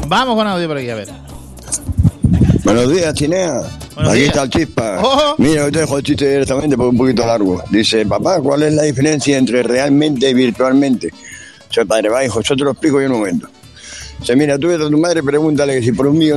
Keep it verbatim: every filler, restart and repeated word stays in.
Vamos con audio por aquí, a ver. Buenos días, Chinea. Buenos Aquí días. está el Chispa. Ojo. Mira, yo te dejo el chiste directamente porque es un poquito largo. Dice, papá, ¿cuál es la diferencia entre realmente y virtualmente? Dice, padre, va, hijo, yo te lo explico en un momento. Dice, mira, tú ves a tu madre, pregúntale que si por un millón